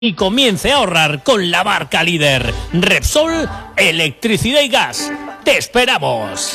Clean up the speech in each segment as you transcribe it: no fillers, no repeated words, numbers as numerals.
Y comience a ahorrar con la marca líder Repsol Electricidad y Gas. ¡Te esperamos!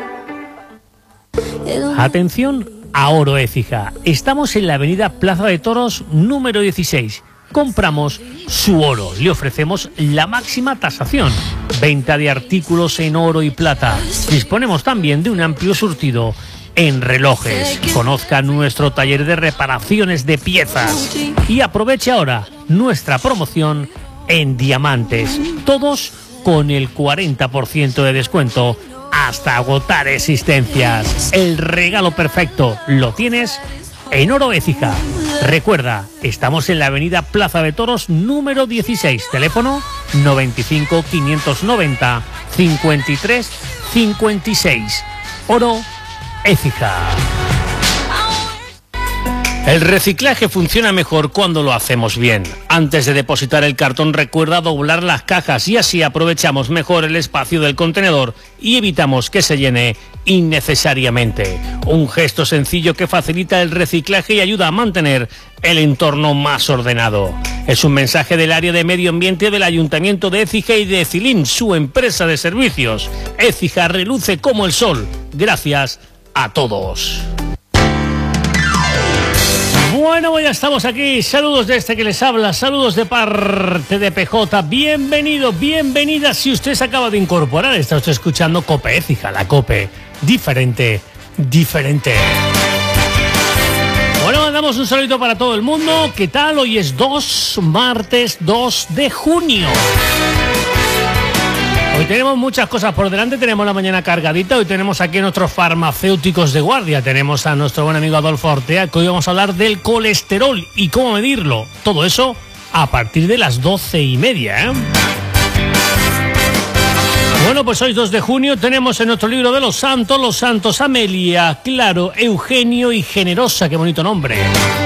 Atención a Oro Écija. Estamos en la avenida Plaza de Toros número 16. Compramos su oro. Le ofrecemos la máxima tasación. Venta de artículos en oro y plata. Disponemos también de un amplio surtido en relojes. Conozca nuestro taller de reparaciones de piezas y aproveche ahora nuestra promoción en diamantes, todos con el 40% de descuento hasta agotar existencias. El regalo perfecto lo tienes en Oro Écija. Recuerda, estamos en la avenida Plaza de Toros número 16, teléfono 95 590 53 56. Oro Écija. El reciclaje funciona mejor cuando lo hacemos bien. Antes de depositar el cartón, recuerda doblar las cajas y así aprovechamos mejor el espacio del contenedor y evitamos que se llene innecesariamente. Un gesto sencillo que facilita el reciclaje y ayuda a mantener el entorno más ordenado. Es un mensaje del área de medio ambiente del Ayuntamiento de Écija y de Ecilim, su empresa de servicios. Écija reluce como el sol. Gracias a todos. Bueno, pues ya estamos aquí. Saludos de este que les habla, saludos de parte de PJ. Bienvenido, bienvenida. Si usted se acaba de incorporar, está usted escuchando COPE Écija, la COPE diferente. Bueno, mandamos un saludito para todo el mundo. ¿Qué tal? Hoy es martes 2 de junio. Hoy tenemos muchas cosas por delante, tenemos la mañana cargadita, hoy tenemos aquí a nuestros farmacéuticos de guardia, tenemos a nuestro buen amigo Adolfo Ortea, que hoy vamos a hablar del colesterol y cómo medirlo, todo eso a partir de las 12:30, ¿eh? Bueno, pues hoy 2 de junio tenemos en nuestro libro de los santos Amelia, Claro, Eugenio y Generosa, qué bonito nombre.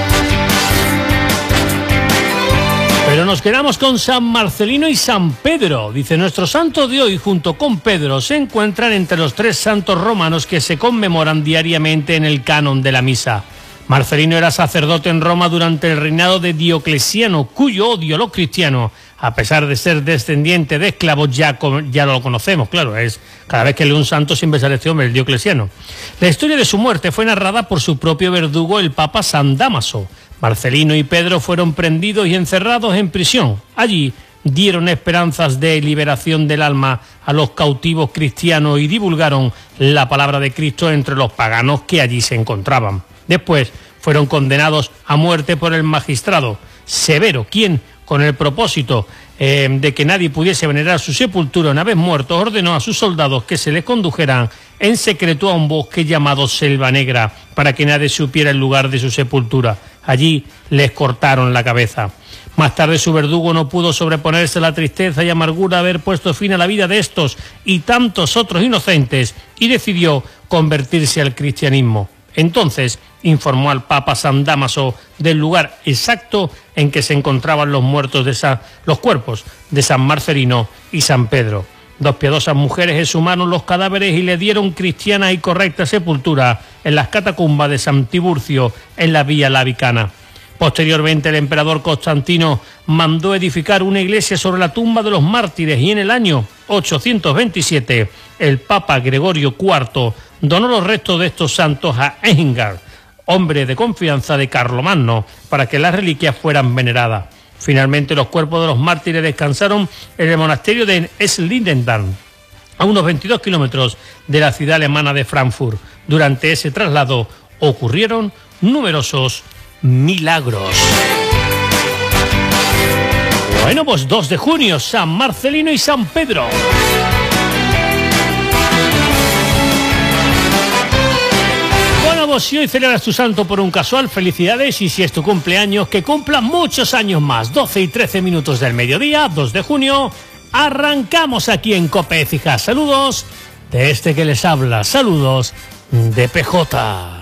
Pero nos quedamos con San Marcelino y San Pedro. Dice, nuestro santo de hoy junto con Pedro se encuentran entre los 3 santos romanos que se conmemoran diariamente en el canon de la misa. Marcelino era sacerdote en Roma durante el reinado de Diocleciano, cuyo odio a los cristianos, a pesar de ser descendiente de esclavos, ya lo conocemos, claro, es cada vez que lee un santo siempre sale este hombre, el Diocleciano. La historia de su muerte fue narrada por su propio verdugo, el Papa San Dámaso. Marcelino y Pedro fueron prendidos y encerrados en prisión. Allí dieron esperanzas de liberación del alma a los cautivos cristianos y divulgaron la palabra de Cristo entre los paganos que allí se encontraban. Después fueron condenados a muerte por el magistrado Severo, quien, con el propósito de que nadie pudiese venerar su sepultura una vez muertos, ordenó a sus soldados que se les condujeran en secreto a un bosque llamado Selva Negra, para que nadie supiera el lugar de su sepultura. Allí les cortaron la cabeza. Más tarde su verdugo no pudo sobreponerse a la tristeza y amargura de haber puesto fin a la vida de estos y tantos otros inocentes y decidió convertirse al cristianismo. Entonces informó al Papa San Dámaso del lugar exacto en que se encontraban los cuerpos de San Marcelino y San Pedro. 2 piadosas mujeres exhumaron los cadáveres y le dieron cristiana y correcta sepultura en las catacumbas de San Tiburcio, en la Vía Lavicana. Posteriormente, el emperador Constantino mandó edificar una iglesia sobre la tumba de los mártires y en el año 827 el Papa Gregorio IV donó los restos de estos santos a Engard, hombre de confianza de Carlomagno, para que las reliquias fueran veneradas. Finalmente, los cuerpos de los mártires descansaron en el monasterio de Slindendam, a unos 22 kilómetros de la ciudad alemana de Frankfurt. Durante ese traslado ocurrieron numerosos milagros. Bueno, pues 2 de junio, San Marcelino y San Pedro. Si hoy celebras tu santo por un casual, felicidades, y si es tu cumpleaños, que cumplas muchos años más. 12:13 del mediodía, 2 de junio, arrancamos aquí en COPE Écija. Saludos de este que les habla, saludos de PJ.